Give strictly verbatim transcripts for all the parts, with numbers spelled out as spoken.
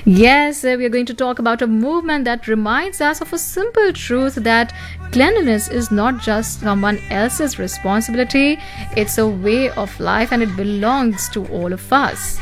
Yes, uh, we are going to talk about a movement that reminds us of a simple truth that cleanliness is not just someone else's responsibility, it's a way of life and it belongs to all of us.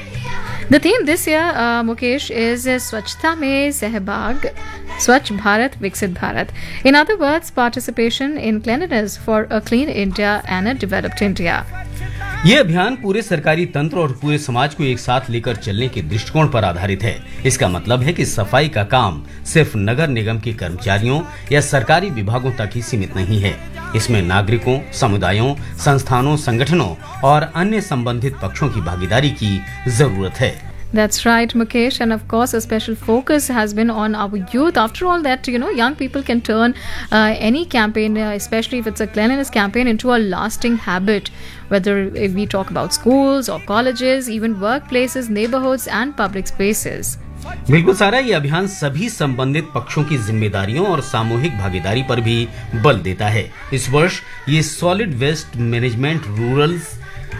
The theme this year, uh, Mukesh, is uh, Swachhta Mein Sehbag, Swachh Bharat Viksit Bharat. In other words, participation in cleanliness for a clean India and a developed India. ये अभियान पूरे सरकारी तंत्र और पूरे समाज को एक साथ लेकर चलने के दृष्टिकोण पर आधारित है। इसका मतलब है कि सफाई का काम सिर्फ नगर निगम के कर्मचारियों या सरकारी विभागों तक ही सीमित नहीं है। इसमें नागरिकों, समुदायों, संस्थानों, संगठनों और अन्य संबंधित पक्षों की भागीदारी की जरूरत है। That's right, Mukesh, and of course a special focus has been on our youth. After all that, you know, young people can turn uh, any campaign, uh, especially if it's a cleanliness campaign, into a lasting habit. Whether if we talk about schools or colleges, even workplaces, neighborhoods and public spaces. बिल्कुल सारा, ये अभियान सभी संबंधित पक्षों की जिम्मेदारियों और सामूहिक भागीदारी पर भी बल देता है। इस वर्ष ये solid waste management rulers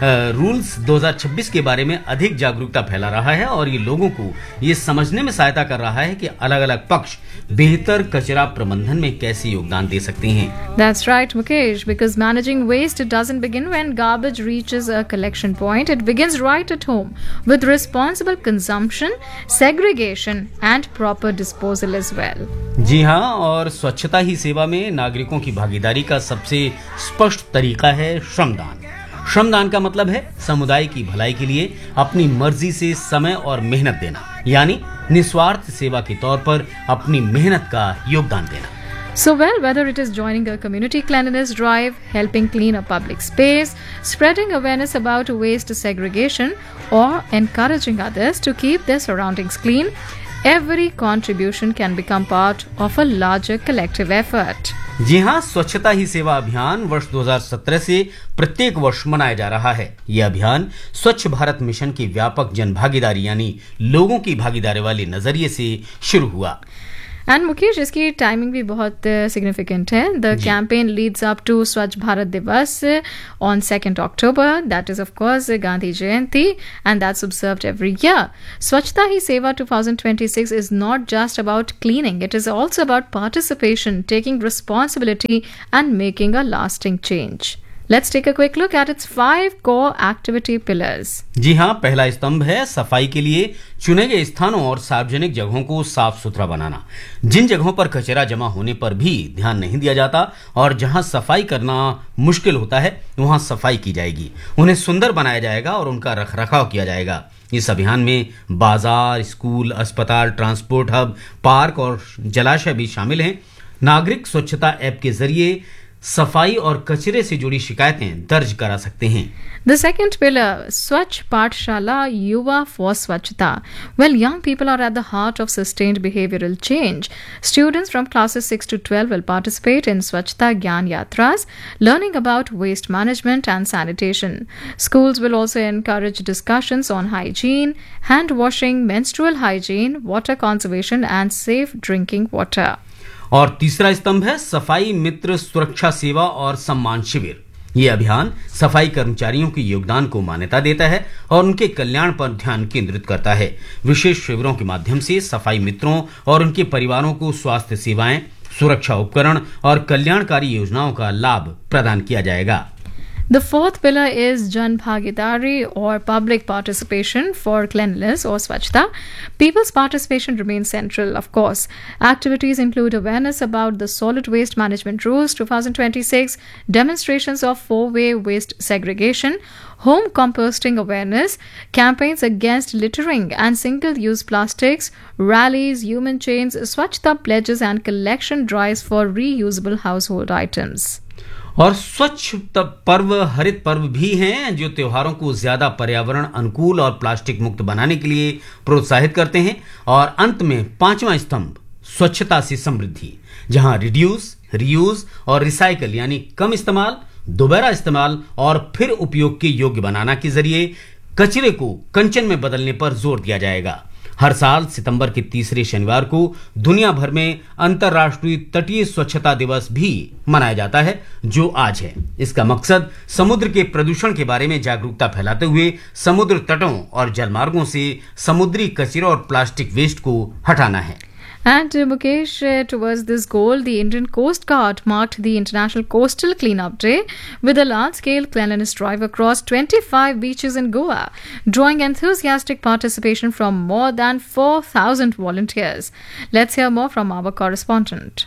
rules दो हज़ार छब्बीस के बारे में अधिक जागरूकता फैला रहा है और ये लोगों को ये समझने में सहायता कर रहा है कि अलग-अलग पक्ष बेहतर कचरा प्रबंधन में कैसे योगदान दे सकते हैं। That's right, Mukesh, because managing waste doesn't begin when garbage reaches a collection point. It begins right at home with responsible consumption, segregation and proper disposal as well. जी हाँ, और स्वच्छता ही सेवा में नागरिकों की भागीदारी का सबसे स्पष्ट तरीका है श्रमदान। श्रमदान का मतलब है समुदाय की भलाई के लिए अपनी मर्जी से समय और मेहनत देना, यानी निस्वार्थ सेवा के तौर पर अपनी मेहनत का योगदान देना। So well, whether it is joining a community cleanliness drive, helping clean a public space, spreading awareness about waste segregation, or encouraging others to keep their surroundings clean, every contribution can become part of a larger collective effort. जी हाँ, स्वच्छता ही सेवा अभियान वर्ष दो हज़ार सत्रह से प्रत्येक वर्ष मनाया जा रहा है। यह अभियान स्वच्छ भारत मिशन की व्यापक जनभागीदारी यानी लोगों की भागीदारी वाले नजरिए से शुरू हुआ। एंड मुकेश, इसकी टाइमिंग भी बहुत सिग्निफिकेंट है। The campaign Leeds up to स्वच्छ भारत दिवस on second October, that is of course Gandhi Jayanti, and that's observed every year. स्वच्छता ही सेवा twenty twenty-six is not just about cleaning, it is also about participation, taking responsibility and making a lasting change. Let's take a quick look at its five core activity pillars. जी हाँ, पहला स्तंभ है सफाई के लिए चुने गए स्थानों और सार्वजनिक जगहों को साफ सुथरा बनाना। जिन जगहों पर कचरा जमा होने पर भी ध्यान नहीं दिया जाता और जहां सफाई करना मुश्किल होता है, वहां सफाई की जाएगी, उन्हें सुंदर बनाया जाएगा और उनका रखरखाव किया जाएगा। इस अभियान में बाजार, स्कूल, अस्पताल, ट्रांसपोर्ट हब, पार्क और जलाशय भी शामिल हैं। नागरिक स्वच्छता ऐप के जरिए सफाई और कचरे से जुड़ी शिकायतें दर्ज करा सकते हैं। The second pillar, Swachh Pathshala Yuva for Swachhta. Well, young people are at the heart of sustained behavioral change. Students from classes six to twelve will participate in Swachhta Gyan Yatras, learning about waste management and sanitation. Schools will also encourage discussions on hygiene, hand washing, menstrual hygiene, water conservation and safe drinking water. और तीसरा स्तंभ है सफाई मित्र सुरक्षा सेवा और सम्मान शिविर। ये अभियान सफाई कर्मचारियों के योगदान को मान्यता देता है और उनके कल्याण पर ध्यान केंद्रित करता है। विशेष शिविरों के माध्यम से सफाई मित्रों और उनके परिवारों को स्वास्थ्य सेवाएं, सुरक्षा उपकरण और कल्याणकारी योजनाओं का लाभ प्रदान किया जाएगा। The fourth pillar is Jan Bhagidari or public participation for cleanliness or Swachhta. People's participation remains central, of course. Activities include awareness about the solid waste management rules twenty twenty-six, demonstrations of four-way waste segregation, home composting awareness, campaigns against littering and single-use plastics, rallies, human chains, Swachhta pledges and collection drives for reusable household items. और स्वच्छ पर्व हरित पर्व भी हैं जो त्योहारों को ज्यादा पर्यावरण अनुकूल और प्लास्टिक मुक्त बनाने के लिए प्रोत्साहित करते हैं। और अंत में पांचवा स्तंभ स्वच्छता से समृद्धि, जहां रिड्यूस, रीयूज और रिसाइकल यानी कम इस्तेमाल, दोबारा इस्तेमाल और फिर उपयोग के योग्य बनाना के जरिए कचरे को कंचन में बदलने पर जोर दिया जाएगा। हर साल सितंबर के तीसरे शनिवार को दुनिया भर में अंतर्राष्ट्रीय तटीय स्वच्छता दिवस भी मनाया जाता है, जो आज है। इसका मकसद समुद्र के प्रदूषण के बारे में जागरूकता फैलाते हुए समुद्र तटों और जलमार्गों से समुद्री कचरे और प्लास्टिक वेस्ट को हटाना है। And uh, Mukesh, uh, towards this goal, the Indian Coast Guard marked the International Coastal Cleanup Day with a large-scale cleanliness drive across twenty-five beaches in Goa, drawing enthusiastic participation from more than four thousand volunteers. Let's hear more from our correspondent.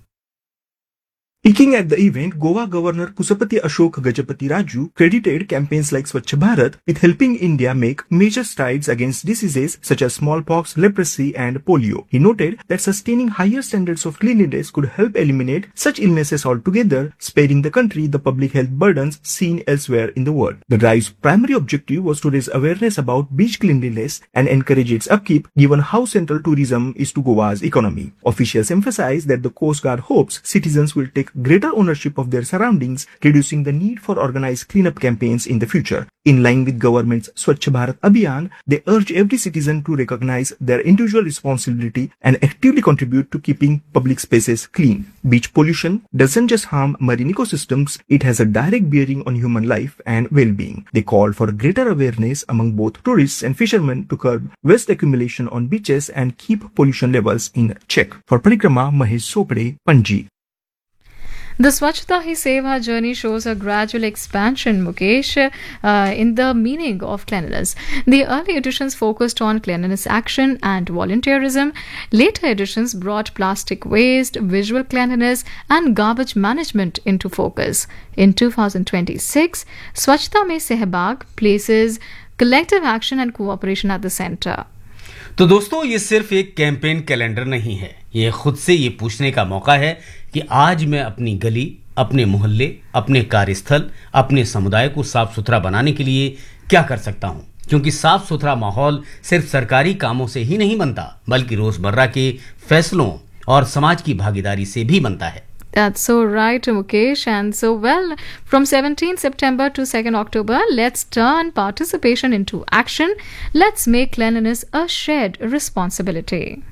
Speaking at the event, Goa Governor Kusapati Ashok Gajapati Raju credited campaigns like Swachh Bharat with helping India make major strides against diseases such as smallpox, leprosy and polio. He noted that sustaining higher standards of cleanliness could help eliminate such illnesses altogether, sparing the country the public health burdens seen elsewhere in the world. The drive's primary objective was to raise awareness about beach cleanliness and encourage its upkeep, given how central tourism is to Goa's economy. Officials emphasized that the Coast Guard hopes citizens will take greater ownership of their surroundings, reducing the need for organized cleanup campaigns in the future. In line with government's Swachh Bharat Abhiyan, they urge every citizen to recognize their individual responsibility and actively contribute to keeping public spaces clean. Beach pollution doesn't just harm marine ecosystems, it has a direct bearing on human life and well-being. They call for greater awareness among both tourists and fishermen to curb waste accumulation on beaches and keep pollution levels in check. For Parikrama, Mahesh Sopade, Panji. The Swachhta Hi Seva journey shows a gradual expansion, Mukesh, uh, in the meaning of cleanliness. The early editions focused on cleanliness action and volunteerism. Later editions brought plastic waste, visual cleanliness, and garbage management into focus. In two thousand twenty-six, Swachhta Mein Sehbag places collective action and cooperation at the center. तो दोस्तों, ये सिर्फ एक campaign calendar नहीं है, ये खुद से ये पूछने का मौका है कि आज मैं अपनी गली, अपने मोहल्ले, अपने कार्यस्थल, अपने समुदाय को साफ सुथरा बनाने के लिए क्या कर सकता हूं। क्योंकि साफ सुथरा माहौल सिर्फ सरकारी कामों से ही नहीं बनता, बल्कि रोजमर्रा के फैसलों और समाज की भागीदारी से भी बनता है। That's so right, Mukesh. And so, well, from seventeenth September to second October, let's turn participation into action. Let's make cleanliness a shared responsibility.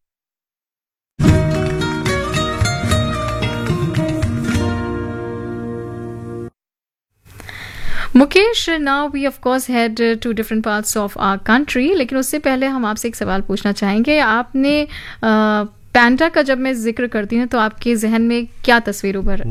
Mukesh, now we of course head to different parts of our country. लेकिन उससे पहले हम आपसे एक सवाल पूछना चाहेंगे। आपने पैंडा का जब मैं जिक्र करती हूँ तो आपके जहन में क्या तस्वीर उभर